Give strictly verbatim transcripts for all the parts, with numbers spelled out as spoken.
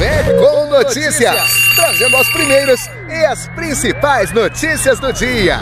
Café com Notícias, trazendo as primeiras e as principais notícias do dia.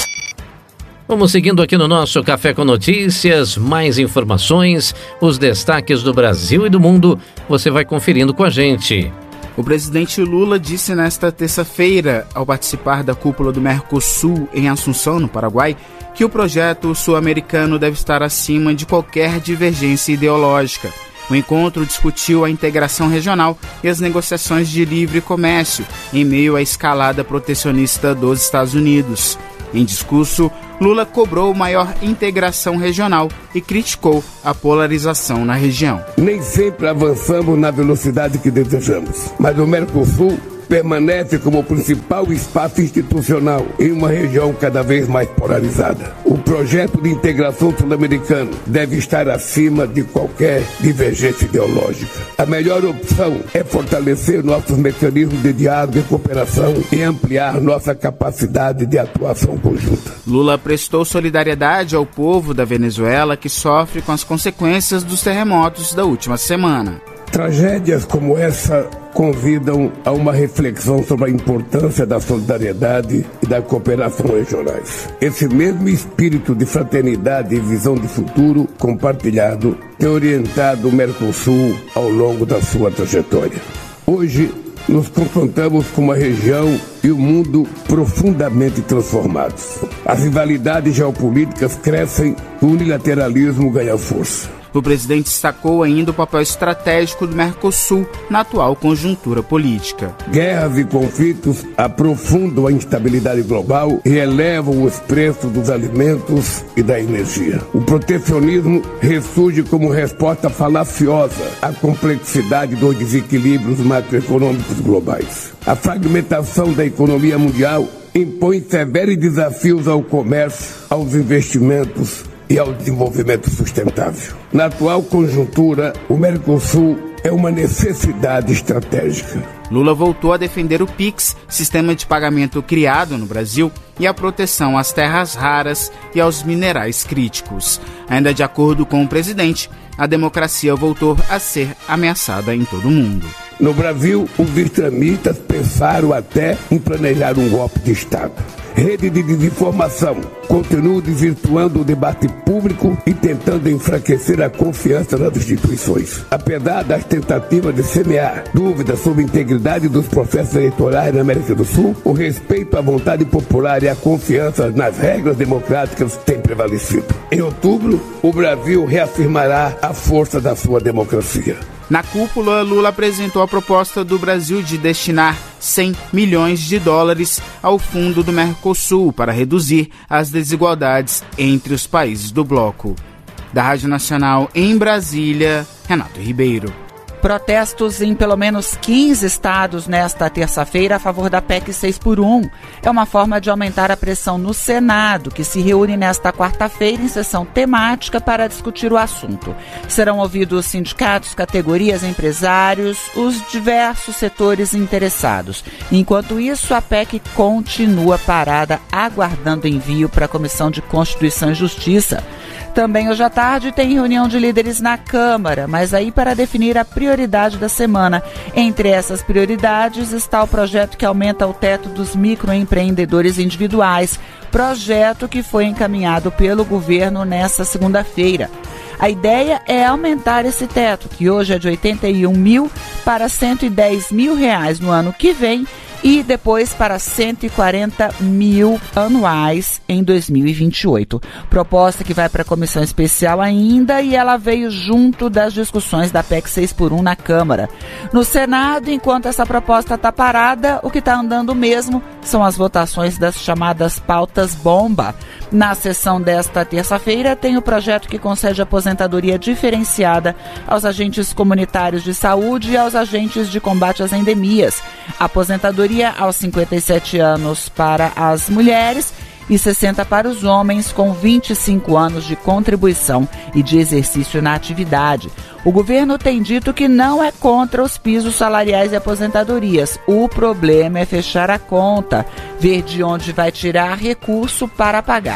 Vamos seguindo aqui no nosso Café com Notícias, mais informações, os destaques do Brasil e do mundo, você vai conferindo com a gente. O presidente Lula disse nesta terça-feira, ao participar da cúpula do Mercosul em Assunção, no Paraguai, que o projeto sul-americano deve estar acima de qualquer divergência ideológica. O encontro discutiu a integração regional e as negociações de livre comércio, em meio à escalada protecionista dos Estados Unidos. Em discurso, Lula cobrou maior integração regional e criticou a polarização na região. Nem sempre avançamos na velocidade que desejamos, mas o Mercosul permanece como o principal espaço institucional em uma região cada vez mais polarizada. O projeto de integração sul-americano deve estar acima de qualquer divergência ideológica. A melhor opção é fortalecer nossos mecanismos de diálogo e cooperação e ampliar nossa capacidade de atuação conjunta. Lula prestou solidariedade ao povo da Venezuela que sofre com as consequências dos terremotos da última semana. Tragédias como essa convidam a uma reflexão sobre a importância da solidariedade e da cooperação regionais. Esse mesmo espírito de fraternidade e visão de futuro compartilhado tem orientado o Mercosul ao longo da sua trajetória. Hoje, nos confrontamos com uma região e um mundo profundamente transformados. As rivalidades geopolíticas crescem e o unilateralismo ganha força. O presidente destacou ainda o papel estratégico do Mercosul na atual conjuntura política. Guerras e conflitos aprofundam a instabilidade global e elevam os preços dos alimentos e da energia. O protecionismo ressurge como resposta falaciosa à complexidade dos desequilíbrios macroeconômicos globais. A fragmentação da economia mundial impõe severos desafios ao comércio, aos investimentos e ao desenvolvimento sustentável. Na atual conjuntura, o Mercosul é uma necessidade estratégica. Lula voltou a defender o Pix, sistema de pagamento criado no Brasil, e a proteção às terras raras e aos minerais críticos. Ainda de acordo com o presidente, a democracia voltou a ser ameaçada em todo o mundo. No Brasil, os extremistas pensaram até em planejar um golpe de Estado. Rede de desinformação continua desvirtuando o debate público e tentando enfraquecer a confiança nas instituições. Apesar das tentativas de semear dúvidas sobre a integridade dos processos eleitorais na América do Sul, o respeito à vontade popular e a confiança nas regras democráticas tem prevalecido. Em outubro, o Brasil reafirmará a força da sua democracia. Na cúpula, Lula apresentou a proposta do Brasil de destinar cem milhões de dólares ao fundo do Mercosul para reduzir as desigualdades entre os países do bloco. Da Rádio Nacional em Brasília, Renato Ribeiro. Protestos em pelo menos quinze estados nesta terça-feira a favor da P E C seis por um. É uma forma de aumentar a pressão no Senado, que se reúne nesta quarta-feira em sessão temática para discutir o assunto. Serão ouvidos sindicatos, categorias, empresários, os diversos setores interessados. Enquanto isso, a P E C continua parada, aguardando envio para a Comissão de Constituição e Justiça. Também hoje à tarde tem reunião de líderes na Câmara, mas aí para definir a prioridade da semana. Entre essas prioridades está o projeto que aumenta o teto dos microempreendedores individuais, projeto que foi encaminhado pelo governo nesta segunda-feira. A ideia é aumentar esse teto, que hoje é de oitenta e um mil para cento e dez mil reais no ano que vem e depois para cento e quarenta mil anuais em dois mil e vinte e oito. Proposta que vai para a comissão especial ainda e ela veio junto das discussões da P E C seis por um na Câmara. No Senado, enquanto essa proposta está parada, o que está andando mesmo são as votações das chamadas pautas bomba. Na sessão desta terça-feira tem o projeto que concede aposentadoria diferenciada aos agentes comunitários de saúde e aos agentes de combate às endemias. Aposentadoria aos cinquenta e sete anos para as mulheres e sessenta para os homens com vinte e cinco anos de contribuição e de exercício na atividade. O governo tem dito que não é contra os pisos salariais e aposentadorias. O problema é fechar a conta, ver de onde vai tirar recurso para pagar.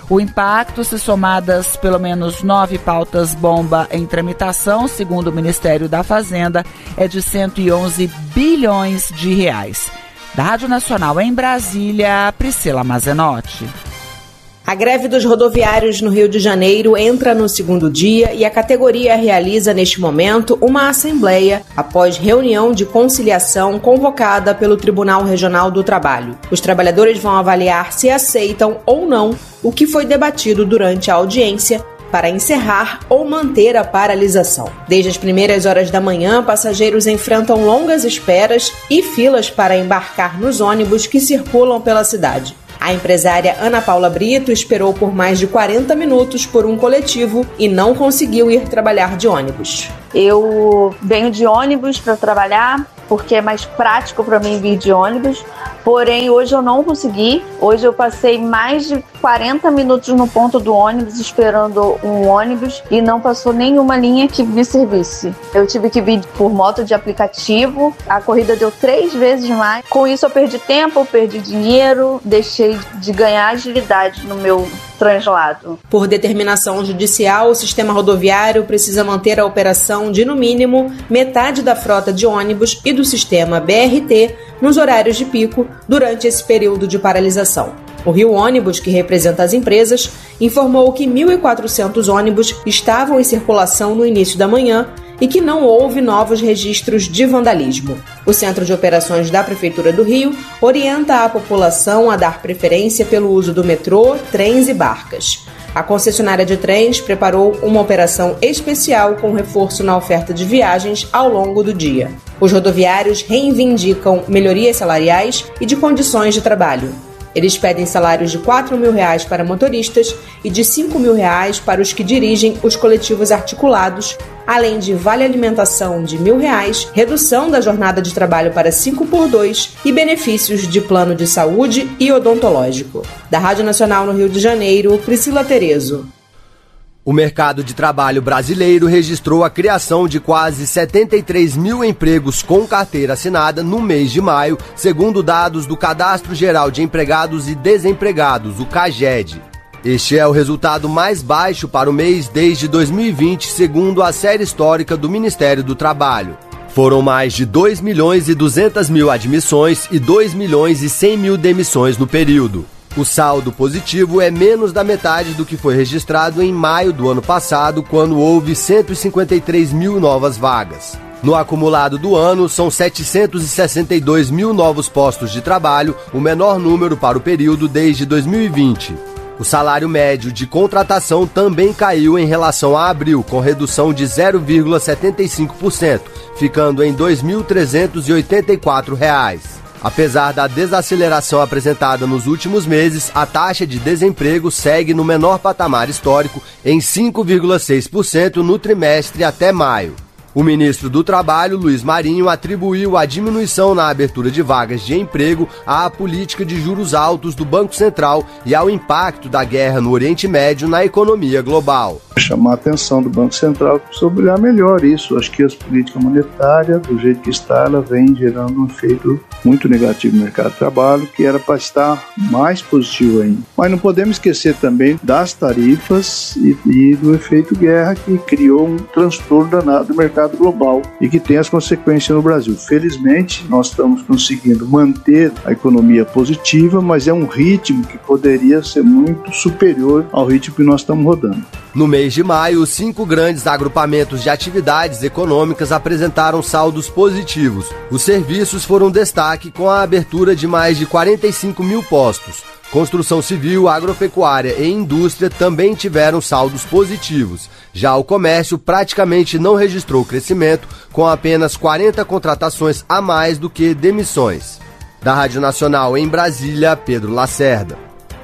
O impacto, se somadas pelo menos nove pautas-bomba em tramitação, segundo o Ministério da Fazenda, é de cento e onze bilhões de reais. Da Rádio Nacional em Brasília, Priscila Mazenotti. A greve dos rodoviários no Rio de Janeiro entra no segundo dia e a categoria realiza neste momento uma assembleia após reunião de conciliação convocada pelo Tribunal Regional do Trabalho. Os trabalhadores vão avaliar se aceitam ou não o que foi debatido durante a audiência para encerrar ou manter a paralisação. Desde as primeiras horas da manhã, passageiros enfrentam longas esperas e filas para embarcar nos ônibus que circulam pela cidade. A empresária Ana Paula Brito esperou por mais de quarenta minutos por um coletivo e não conseguiu ir trabalhar de ônibus. Eu venho de ônibus para trabalhar porque é mais prático para mim vir de ônibus, porém hoje eu não consegui. Hoje eu passei mais de quarenta minutos no ponto do ônibus esperando um ônibus e não passou nenhuma linha que me servisse. Eu tive que vir por moto de aplicativo, a corrida deu três vezes mais. Com isso eu perdi tempo, perdi dinheiro, deixei de ganhar agilidade no meu translado. Por determinação judicial, o sistema rodoviário precisa manter a operação de, no mínimo, metade da frota de ônibus e do sistema B R T nos horários de pico durante esse período de paralisação. O Rio Ônibus, que representa as empresas, informou que mil e quatrocentos ônibus estavam em circulação no início da manhã e que não houve novos registros de vandalismo. O Centro de Operações da Prefeitura do Rio orienta a população a dar preferência pelo uso do metrô, trens e barcas. A concessionária de trens preparou uma operação especial com reforço na oferta de viagens ao longo do dia. Os rodoviários reivindicam melhorias salariais e de condições de trabalho. Eles pedem salários de quatro mil reais para motoristas e de cinco mil reais para os que dirigem os coletivos articulados, além de vale alimentação de mil reais, redução da jornada de trabalho para cinco por dois e benefícios de plano de saúde e odontológico. Da Rádio Nacional no Rio de Janeiro, Priscila Terezo. O mercado de trabalho brasileiro registrou a criação de quase setenta e três mil empregos com carteira assinada no mês de maio, segundo dados do Cadastro Geral de Empregados e Desempregados, o CAGED. Este é o resultado mais baixo para o mês desde dois mil e vinte, segundo a série histórica do Ministério do Trabalho. Foram mais de dois milhões e duzentas mil admissões e dois milhões e cem mil demissões no período. O saldo positivo é menos da metade do que foi registrado em maio do ano passado, quando houve cento e cinquenta e três mil novas vagas. No acumulado do ano, são setecentos e sessenta e dois mil novos postos de trabalho, o menor número para o período desde dois mil e vinte. O salário médio de contratação também caiu em relação a abril, com redução de zero vírgula setenta e cinco por cento, ficando em dois mil trezentos e oitenta e quatro reais. Apesar da desaceleração apresentada nos últimos meses, a taxa de desemprego segue no menor patamar histórico, em cinco vírgula seis por cento no trimestre até maio. O ministro do Trabalho, Luiz Marinho, atribuiu a diminuição na abertura de vagas de emprego à política de juros altos do Banco Central e ao impacto da guerra no Oriente Médio na economia global. Chamar a atenção do Banco Central sobre olhar melhor isso. Acho que as políticas monetárias, do jeito que está, ela vem gerando um efeito muito negativo no mercado de trabalho, que era para estar mais positivo ainda. Mas não podemos esquecer também das tarifas e, e do efeito guerra, que criou um transtorno danado do mercado global e que tem as consequências no Brasil. Felizmente, nós estamos conseguindo manter a economia positiva, mas é um ritmo que poderia ser muito superior ao ritmo que nós estamos rodando. No mês de maio, os cinco grandes agrupamentos de atividades econômicas apresentaram saldos positivos. Os serviços foram destaque com a abertura de mais de quarenta e cinco mil postos. Construção civil, agropecuária e indústria também tiveram saldos positivos. Já o comércio praticamente não registrou crescimento, com apenas quarenta contratações a mais do que demissões. Da Rádio Nacional em Brasília, Pedro Lacerda.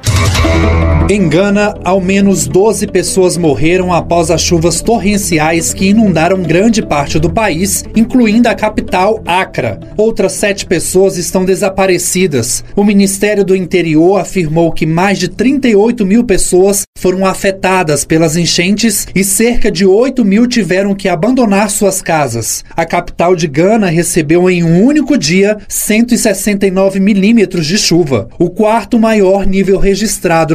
Em Gana, ao menos doze pessoas morreram após as chuvas torrenciais que inundaram grande parte do país, incluindo a capital, Accra. Outras sete pessoas estão desaparecidas. O Ministério do Interior afirmou que mais de trinta e oito mil pessoas foram afetadas pelas enchentes e cerca de oito mil tiveram que abandonar suas casas. A capital de Gana recebeu em um único dia cento e sessenta e nove milímetros de chuva, o quarto maior nível registrado no país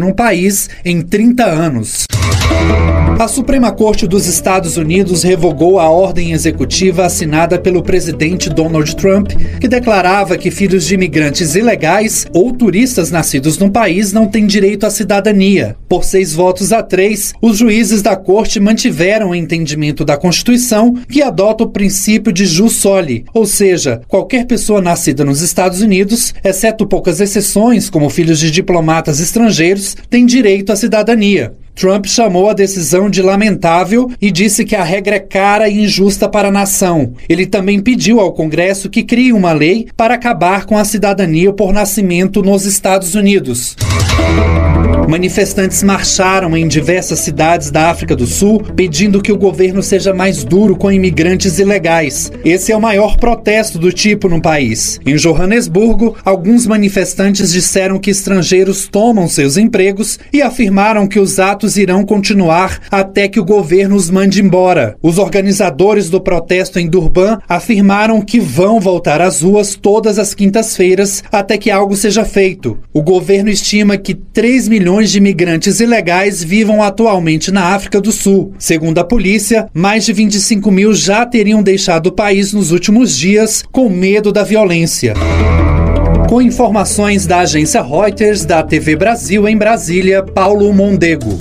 país em trinta anos. A Suprema Corte dos Estados Unidos revogou a ordem executiva assinada pelo presidente Donald Trump, que declarava que filhos de imigrantes ilegais ou turistas nascidos no país não têm direito à cidadania. Por seis votos a três, os juízes da corte mantiveram o entendimento da Constituição, que adota o princípio de jus soli, ou seja, qualquer pessoa nascida nos Estados Unidos, exceto poucas exceções, como filhos de diplomatas estrangeiros, tem direito à cidadania. Trump chamou a decisão de lamentável e disse que a regra é cara e injusta para a nação. Ele também pediu ao Congresso que crie uma lei para acabar com a cidadania por nascimento nos Estados Unidos. Manifestantes marcharam em diversas cidades da África do Sul pedindo que o governo seja mais duro com imigrantes ilegais. Esse é o maior protesto do tipo no país. Em Joanesburgo, alguns manifestantes disseram que estrangeiros tomam seus empregos e afirmaram que os atos irão continuar até que o governo os mande embora. Os organizadores do protesto em Durban afirmaram que vão voltar às ruas todas as quintas-feiras até que algo seja feito. O governo estima que três milhões de imigrantes ilegais vivam atualmente na África do Sul. Segundo a polícia, mais de vinte e cinco mil já teriam deixado o país nos últimos dias com medo da violência. Com informações da agência Reuters, da T V Brasil em Brasília, Paulo Mondego.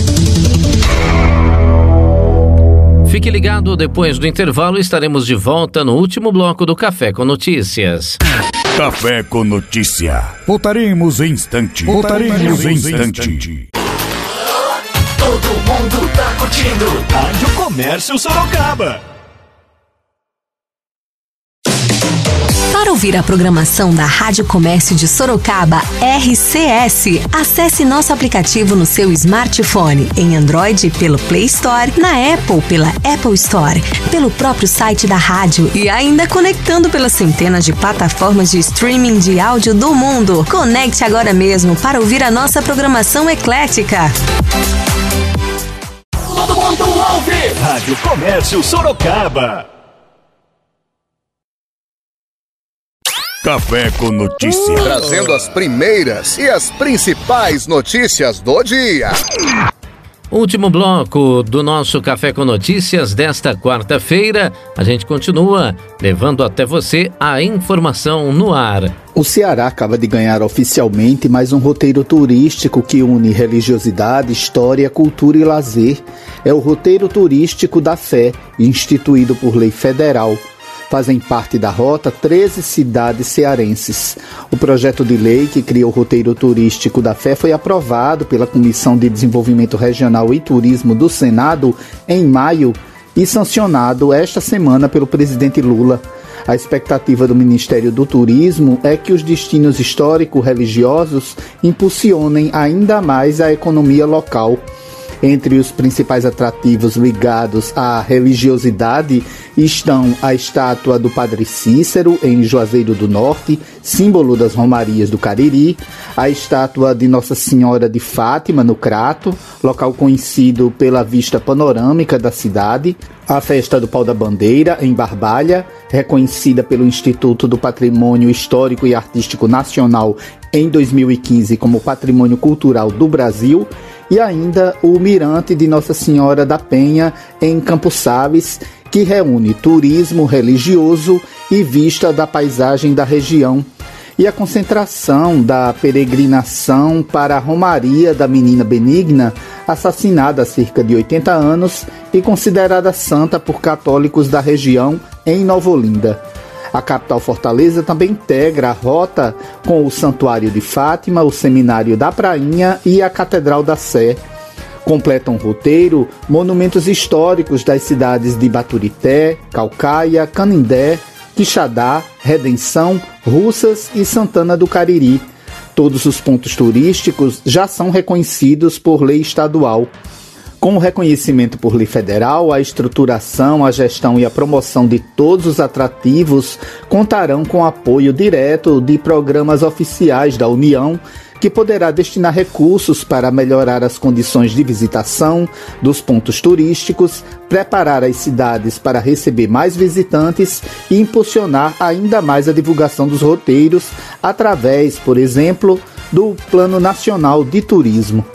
Fique ligado, depois do intervalo estaremos de volta no último bloco do Café com Notícias. Café com Notícia. Voltaremos em instante. Voltaremos em instante. Todo mundo tá curtindo Rádio Comércio Sorocaba. Para ouvir a programação da Rádio Comércio de Sorocaba, R C S, acesse nosso aplicativo no seu smartphone, em Android pelo Play Store, na Apple pela Apple Store, pelo próprio site da rádio e ainda conectando pelas centenas de plataformas de streaming de áudio do mundo. Conecte agora mesmo para ouvir a nossa programação eclética. Todo mundo ouve Rádio Comércio Sorocaba. Café com Notícia. Trazendo as primeiras e as principais notícias do dia. Último bloco do nosso Café com Notícias desta quarta-feira. A gente continua levando até você a informação no ar. O Ceará acaba de ganhar oficialmente mais um roteiro turístico que une religiosidade, história, cultura e lazer. É o Roteiro Turístico da Fé, instituído por lei federal. Fazem parte da rota treze cidades cearenses. O projeto de lei que cria o Roteiro Turístico da Fé foi aprovado pela Comissão de Desenvolvimento Regional e Turismo do Senado em maio e sancionado esta semana pelo presidente Lula. A expectativa do Ministério do Turismo é que os destinos histórico-religiosos impulsionem ainda mais a economia local. Entre os principais atrativos ligados à religiosidade estão a estátua do Padre Cícero, em Juazeiro do Norte, símbolo das Romarias do Cariri, a estátua de Nossa Senhora de Fátima, no Crato, local conhecido pela vista panorâmica da cidade, a Festa do Pau da Bandeira, em Barbalha, reconhecida pelo Instituto do Patrimônio Histórico e Artístico Nacional em dois mil e quinze como Patrimônio Cultural do Brasil, e ainda o Mirante de Nossa Senhora da Penha, em Campos Sales, que reúne turismo religioso e vista da paisagem da região. E a concentração da peregrinação para a Romaria da Menina Benigna, assassinada há cerca de oitenta anos e considerada santa por católicos da região em Nova Olinda. A capital Fortaleza também integra a rota com o Santuário de Fátima, o Seminário da Prainha e a Catedral da Sé. Completam o roteiro monumentos históricos das cidades de Baturité, Caucaia, Canindé, Quixadá, Redenção, Russas e Santana do Cariri. Todos os pontos turísticos já são reconhecidos por lei estadual. Com o reconhecimento por lei federal, a estruturação, a gestão e a promoção de todos os atrativos contarão com apoio direto de programas oficiais da União, que poderá destinar recursos para melhorar as condições de visitação dos pontos turísticos, preparar as cidades para receber mais visitantes e impulsionar ainda mais a divulgação dos roteiros através, por exemplo, do Plano Nacional de Turismo.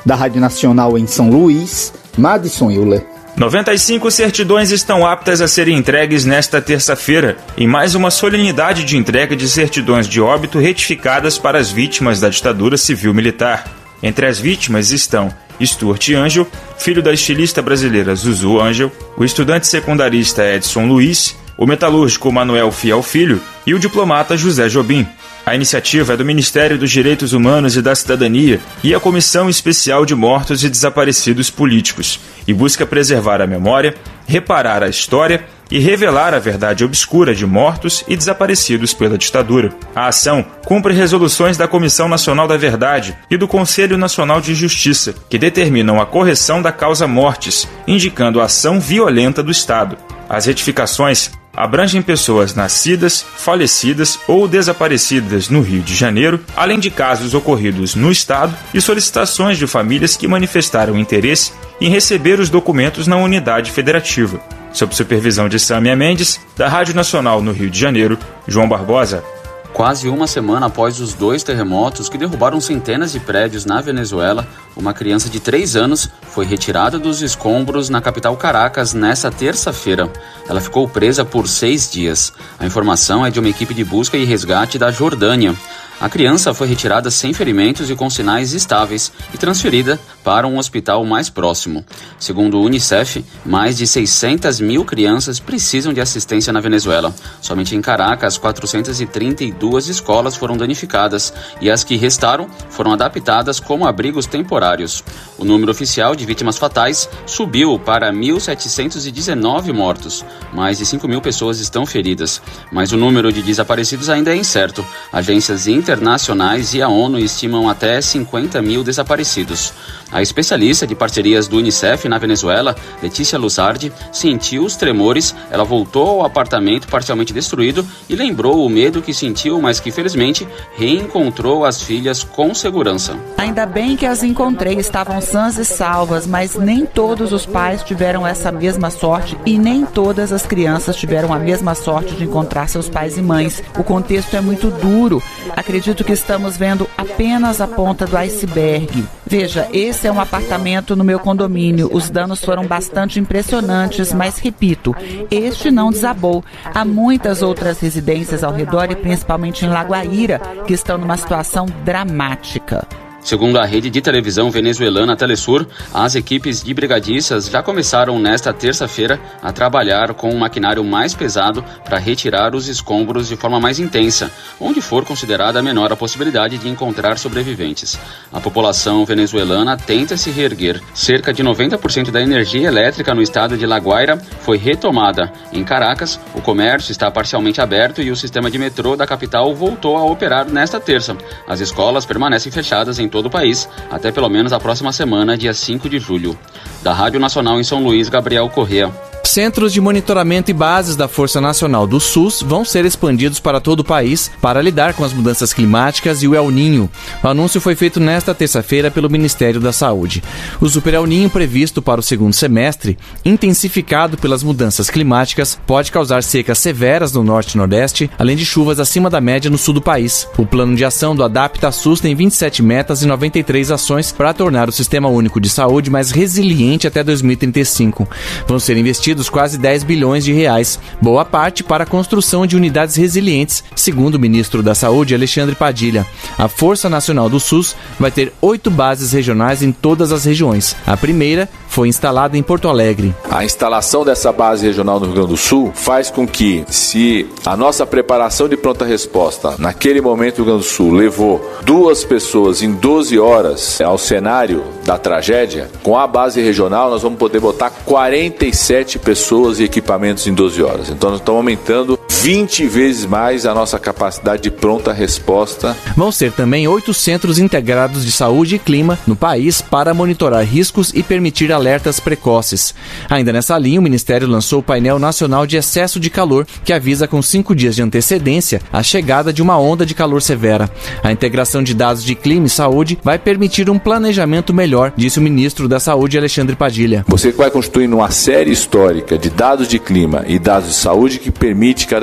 Da Rádio Nacional em São Luís, Madison Euler. noventa e cinco certidões estão aptas a serem entregues nesta terça-feira, em mais uma solenidade de entrega de certidões de óbito retificadas para as vítimas da ditadura civil-militar. Entre as vítimas estão Stuart Angel, filho da estilista brasileira Zuzu Angel, o estudante secundarista Edson Luiz, o metalúrgico Manuel Fiel Filho e o diplomata José Jobim. A iniciativa é do Ministério dos Direitos Humanos e da Cidadania e a Comissão Especial de Mortos e Desaparecidos Políticos e busca preservar a memória, reparar a história e revelar a verdade obscura de mortos e desaparecidos pela ditadura. A ação cumpre resoluções da Comissão Nacional da Verdade e do Conselho Nacional de Justiça, que determinam a correção da causa mortes, indicando a ação violenta do Estado. As retificações abrangem pessoas nascidas, falecidas ou desaparecidas no Rio de Janeiro, além de casos ocorridos no Estado e solicitações de famílias que manifestaram interesse em receber os documentos na unidade federativa. Sob supervisão de Sâmia Mendes, da Rádio Nacional no Rio de Janeiro, João Barbosa. Quase uma semana após os dois terremotos que derrubaram centenas de prédios na Venezuela, uma criança de três anos foi retirada dos escombros na capital Caracas nesta terça-feira. Ela ficou presa por seis dias. A informação é de uma equipe de busca e resgate da Jordânia. A criança foi retirada sem ferimentos e com sinais estáveis e transferida para um hospital mais próximo. Segundo o Unicef, mais de seiscentas mil crianças precisam de assistência na Venezuela. Somente em Caracas, quatrocentas e trinta e duas escolas foram danificadas e as que restaram foram adaptadas como abrigos temporários. O número oficial de vítimas fatais subiu para mil setecentos e dezenove mortos. Mais de cinco mil pessoas estão feridas, mas o número de desaparecidos ainda é incerto. Agências internacionais internacionais e a ONU estimam até cinquenta mil desaparecidos. A especialista de parcerias do Unicef na Venezuela, Letícia Lussardi, sentiu os tremores. Ela voltou ao apartamento parcialmente destruído e lembrou o medo que sentiu, mas que felizmente reencontrou as filhas com segurança. Ainda bem que as encontrei, estavam sãs e salvas, mas nem todos os pais tiveram essa mesma sorte e nem todas as crianças tiveram a mesma sorte de encontrar seus pais e mães. O contexto é muito duro. Acredito que estamos vendo apenas a ponta do iceberg. Veja, esse é um apartamento no meu condomínio. Os danos foram bastante impressionantes, mas repito, este não desabou. Há muitas outras residências ao redor e principalmente em Lagoaíra que estão numa situação dramática. Segundo a rede de televisão venezuelana Telesur, as equipes de brigadistas já começaram nesta terça-feira a trabalhar com um maquinário mais pesado para retirar os escombros de forma mais intensa, onde for considerada menor a possibilidade de encontrar sobreviventes. A população venezuelana tenta se reerguer. Cerca de noventa por cento da energia elétrica no estado de La Guaira foi retomada. Em Caracas, o comércio está parcialmente aberto e o sistema de metrô da capital voltou a operar nesta terça. As escolas permanecem fechadas em todo o país, até pelo menos a próxima semana, dia cinco de julho. Da Rádio Nacional em São Luís, Gabriel Corrêa. Centros de monitoramento e bases da Força Nacional do SUS vão ser expandidos para todo o país para lidar com as mudanças climáticas e o El Niño. O anúncio foi feito nesta terça-feira pelo Ministério da Saúde. O Super El Niño previsto para o segundo semestre, intensificado pelas mudanças climáticas, pode causar secas severas no norte e nordeste, além de chuvas acima da média no sul do país. O plano de ação do Adapta SUS tem vinte e sete metas e noventa e três ações para tornar o Sistema Único de Saúde mais resiliente até dois mil e trinta e cinco. Vão ser investidos quase dez bilhões de reais, boa parte para a construção de unidades resilientes, segundo o ministro da Saúde, Alexandre Padilha. A Força Nacional do SUS vai ter oito bases regionais em todas as regiões. A primeira foi instalada em Porto Alegre. A instalação dessa base regional no Rio Grande do Sul faz com que, se a nossa preparação de pronta resposta naquele momento no Rio Grande do Sul levou duas pessoas em doze horas ao cenário da tragédia, com a base regional nós vamos poder botar quarenta e sete pessoas e equipamentos em doze horas. Então nós estamos aumentando vinte vezes mais a nossa capacidade de pronta resposta. Vão ser também oito centros integrados de saúde e clima no país para monitorar riscos e permitir alertas precoces. Ainda nessa linha, o Ministério lançou o painel nacional de excesso de calor, que avisa com cinco dias de antecedência a chegada de uma onda de calor severa. A integração de dados de clima e saúde vai permitir um planejamento melhor, disse o ministro da Saúde, Alexandre Padilha. Você vai construindo uma série histórica de dados de clima e dados de saúde que permite cada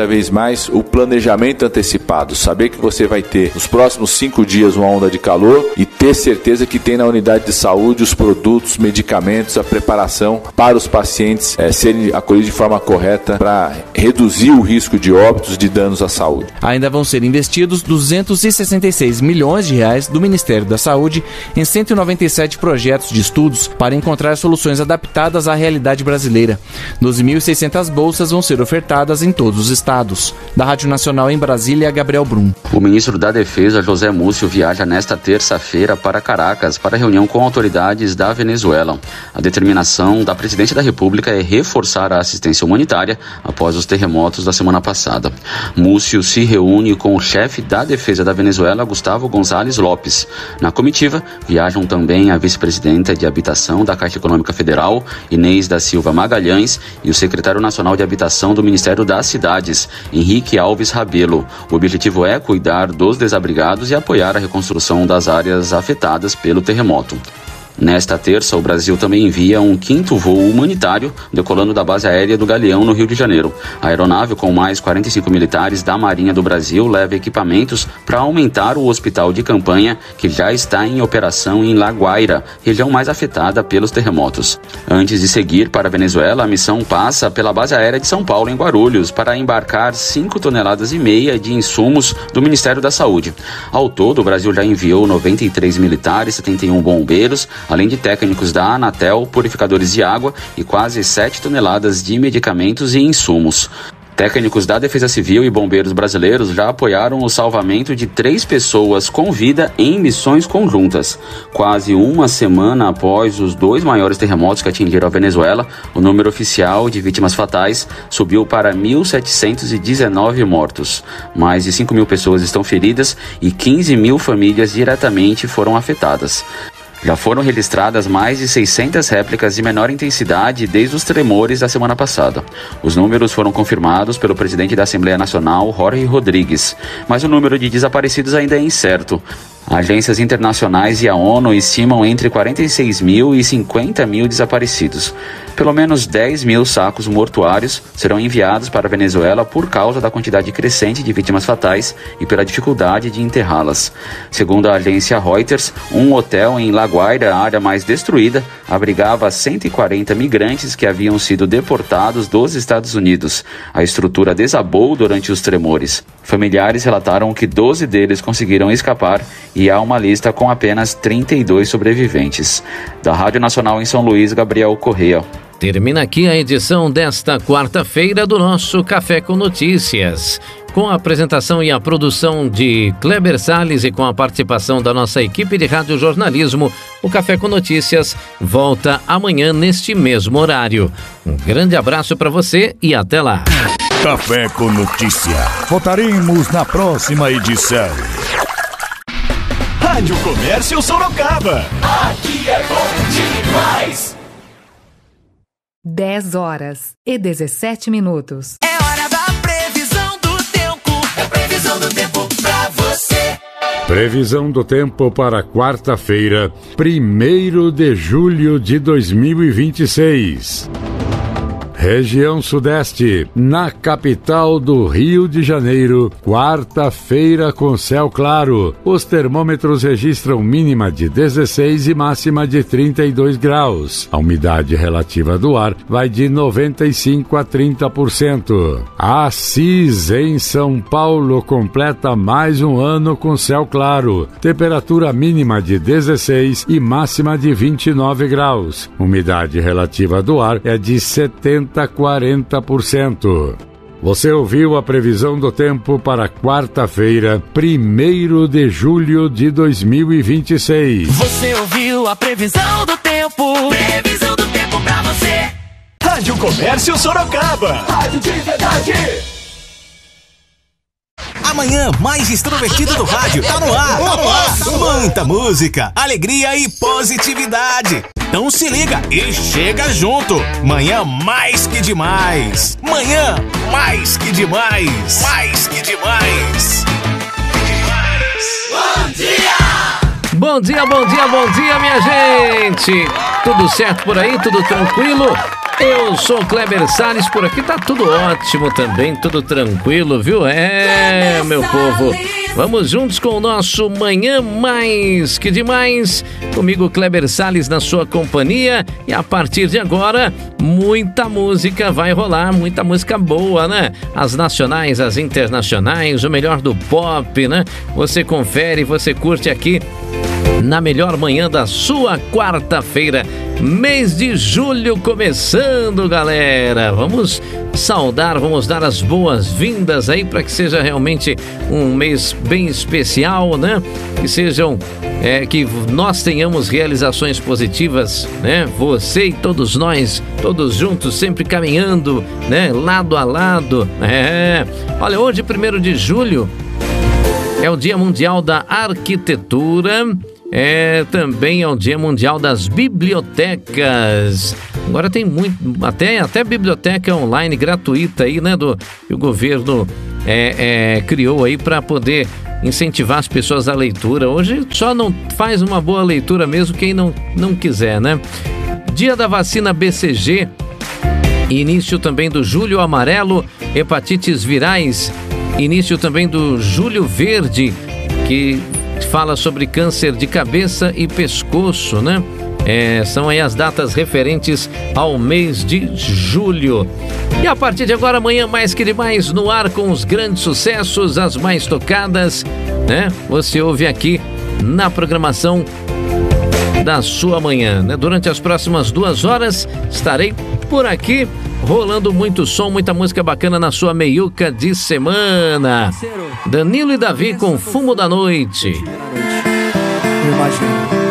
vez mais o planejamento antecipado, saber que você vai ter nos próximos cinco dias uma onda de calor e ter certeza que tem na unidade de saúde os produtos, medicamentos, a preparação para os pacientes é, serem acolhidos de forma correta para reduzir o risco de óbitos, de danos à saúde. Ainda vão ser investidos duzentos e sessenta e seis milhões de reais do Ministério da Saúde em cento e noventa e sete projetos de estudos para encontrar soluções adaptadas à realidade brasileira. doze mil e seiscentas bolsas vão ser ofertadas em todos os estados. Da Rádio Nacional em Brasília, Gabriel Brum. O ministro da Defesa, José Múcio, viaja nesta terça-feira para Caracas para reunião com autoridades da Venezuela. A determinação da Presidente da República é reforçar a assistência humanitária após os terremotos da semana passada. Múcio se reúne com o chefe da Defesa da Venezuela, Gustavo González Lopes. Na comitiva, viajam também a vice-presidenta de Habitação da Caixa Econômica Federal, Inês da Silva Magalhães, e o secretário nacional de Habitação do Ministério das Cidades, Henrique Alves Rabelo. O objetivo é cuidar dos desabrigados e apoiar a reconstrução das áreas afetadas pelo terremoto. Nesta terça, o Brasil também envia um quinto voo humanitário, decolando da base aérea do Galeão, no Rio de Janeiro. A aeronave, com mais quarenta e cinco militares da Marinha do Brasil, leva equipamentos para aumentar o hospital de campanha, que já está em operação em La Guaira, região mais afetada pelos terremotos. Antes de seguir para a Venezuela, a missão passa pela base aérea de São Paulo, em Guarulhos, para embarcar cinco toneladas e meia de insumos do Ministério da Saúde. Ao todo, o Brasil já enviou noventa e três militares, setenta e um bombeiros, além de técnicos da Anatel, purificadores de água e quase sete toneladas de medicamentos e insumos. Técnicos da Defesa Civil e bombeiros brasileiros já apoiaram o salvamento de três pessoas com vida em missões conjuntas. Quase uma semana após os dois maiores terremotos que atingiram a Venezuela, o número oficial de vítimas fatais subiu para mil setecentos e dezenove mortos. Mais de cinco mil pessoas estão feridas e quinze mil famílias diretamente foram afetadas. Já foram registradas mais de seiscentas réplicas de menor intensidade desde os tremores da semana passada. Os números foram confirmados pelo presidente da Assembleia Nacional, Jorge Rodrigues, mas o número de desaparecidos ainda é incerto. Agências internacionais e a ONU estimam entre quarenta e seis mil e cinquenta mil desaparecidos. Pelo menos dez mil sacos mortuários serão enviados para a Venezuela por causa da quantidade crescente de vítimas fatais e pela dificuldade de enterrá-las. Segundo a agência Reuters, um hotel em La Guaira, a área mais destruída, abrigava cento e quarenta migrantes que haviam sido deportados dos Estados Unidos. A estrutura desabou durante os tremores. Familiares relataram que doze deles conseguiram escapar e há uma lista com apenas trinta e dois sobreviventes. Da Rádio Nacional em São Luís, Gabriel Correia. Termina aqui a edição desta quarta-feira do nosso Café com Notícias. Com a apresentação e a produção de Kleber Salles e com a participação da nossa equipe de radiojornalismo, o Café com Notícias volta amanhã neste mesmo horário. Um grande abraço para você e até lá. Café com Notícia. Voltaremos na próxima edição. Rádio Comércio Sorocaba. Aqui é bom demais. dez horas e dezessete minutos. É hora da previsão do tempo. É previsão do tempo pra você. Previsão do tempo para quarta-feira, primeiro de julho de dois mil e vinte e seis. Região Sudeste, na capital do Rio de Janeiro, quarta-feira com céu claro. Os termômetros registram mínima de dezesseis e máxima de trinta e dois graus. A umidade relativa do ar vai de noventa e cinco a trinta por cento. Assis, em São Paulo, completa mais um ano com céu claro. Temperatura mínima de dezesseis e máxima de vinte e nove graus. Umidade relativa do ar é de setenta a quarenta por cento. Você ouviu a previsão do tempo para quarta-feira, primeiro de julho de dois mil e vinte e seis. Você ouviu a previsão do tempo. Previsão do tempo pra você. Rádio Comércio Sorocaba. Rádio de verdade. Amanhã mais extrovertido do rádio. Tá no ar, tá no ar. Muita música, alegria e positividade. Então se liga e chega junto. Manhã mais que demais. Manhã mais que demais. Mais que demais. Bom dia! Bom dia, bom dia, bom dia, minha gente! Tudo certo por aí? Tudo tranquilo? Eu sou o Kleber Salles, por aqui tá tudo ótimo também, tudo tranquilo, viu? É, meu povo, vamos juntos com o nosso Manhã Mais Que Demais. Comigo, Kleber Salles, na sua companhia. E a partir de agora, muita música vai rolar, muita música boa, né? As nacionais, as internacionais, o melhor do pop, né? Você confere, você curte aqui na melhor manhã da sua quarta-feira, mês de julho começando, galera. Vamos saudar, vamos dar as boas-vindas aí para que seja realmente um mês bem especial, né? Que sejam, é, que nós tenhamos realizações positivas, né? Você e todos nós, todos juntos, sempre caminhando, né? Lado a lado. É. Olha, hoje, primeiro de julho, é o Dia Mundial da Arquitetura. É, também é o Dia Mundial das Bibliotecas. Agora tem muito, até, até biblioteca online gratuita aí, né, do, que o governo é, é, criou aí para poder incentivar as pessoas à leitura. Hoje só não faz uma boa leitura mesmo quem não, não quiser, né? Dia da Vacina B C G, início também do Julho Amarelo, hepatites virais, início também do Julho Verde, que fala sobre câncer de cabeça e pescoço, né? É, são aí as datas referentes ao mês de julho. E a partir de agora, Manhã Mais Que Demais, no ar com os grandes sucessos, as mais tocadas, né? Você ouve aqui na programação da sua manhã, né? Durante as próximas duas horas, estarei por aqui, rolando muito som, muita música bacana na sua meiuca de semana. Danilo e Davi com Fumo da Noite. Eu imagino